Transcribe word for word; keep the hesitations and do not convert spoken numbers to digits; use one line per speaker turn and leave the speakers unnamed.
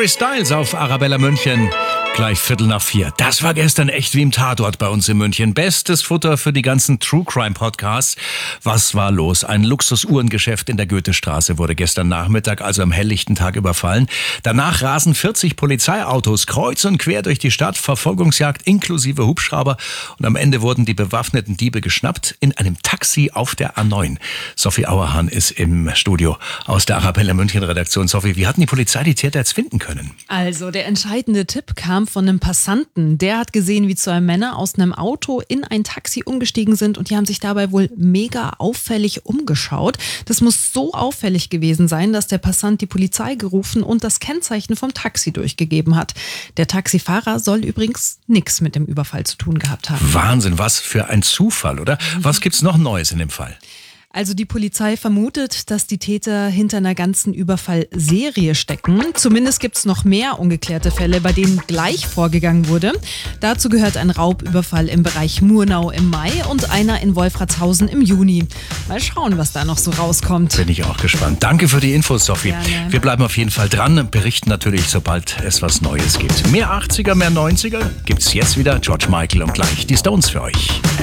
Harry Styles auf Arabella München. Gleich Viertel nach vier. Das war gestern echt wie im Tatort bei uns in München. Bestes Futter für die ganzen True Crime Podcasts. Was war los? Ein Luxusuhrengeschäft in der Goethestraße wurde gestern Nachmittag, also am helllichten Tag, überfallen. Danach rasen vierzig Polizeiautos kreuz und quer durch die Stadt. Verfolgungsjagd inklusive Hubschrauber. Und am Ende wurden die bewaffneten Diebe geschnappt in einem Taxi auf der A neun. Sophie Auerhahn ist im Studio aus der Arabella München Redaktion. Sophie, wie hatten die Polizei die Täter jetzt finden können?
Also der entscheidende Tipp kam von einem Passanten. Der hat gesehen, wie zwei Männer aus einem Auto in ein Taxi umgestiegen sind und die haben sich dabei wohl mega auffällig umgeschaut. Das muss so auffällig gewesen sein, dass der Passant die Polizei gerufen und das Kennzeichen vom Taxi durchgegeben hat. Der Taxifahrer soll übrigens nichts mit dem Überfall zu tun gehabt haben.
Wahnsinn, was für ein Zufall, oder? Was gibt's noch Neues in dem Fall?
Also die Polizei vermutet, dass die Täter hinter einer ganzen Überfallserie stecken. Zumindest gibt es noch mehr ungeklärte Fälle, bei denen gleich vorgegangen wurde. Dazu gehört ein Raubüberfall im Bereich Murnau im Mai und einer in Wolfratshausen im Juni. Mal schauen, was da noch so rauskommt.
Bin ich auch gespannt. Danke für die Infos, Sophie.
Gerne.
Wir bleiben auf jeden Fall dran, berichten natürlich, sobald es was Neues gibt. Mehr achtziger, mehr neunziger gibt's jetzt wieder. George Michael und gleich die Stones für euch.